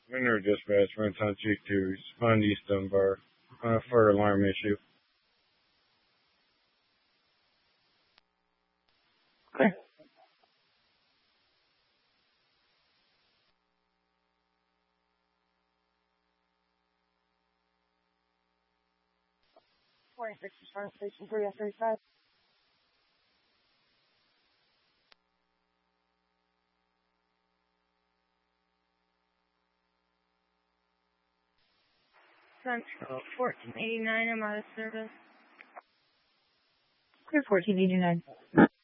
Winter Dispatch, Renton G2, respond East Dunbar, for alarm issue. Okay. Response Station 3 F35. Central 1489, I'm out of service. Clear 1489.